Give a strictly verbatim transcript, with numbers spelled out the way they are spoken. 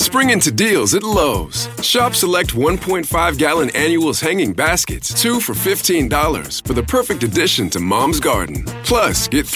Spring into deals at Lowe's. Shop select one point five gallon annuals hanging baskets, two for fifteen dollars, for the perfect addition to Mom's Garden. Plus, get